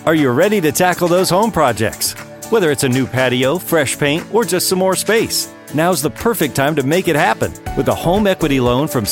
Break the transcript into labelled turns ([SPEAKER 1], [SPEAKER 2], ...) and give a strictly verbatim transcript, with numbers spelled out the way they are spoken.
[SPEAKER 1] Are you ready to tackle those home projects? Whether it's a new patio, fresh paint, or just some more space, now's the perfect time to make it happen with a home equity loan from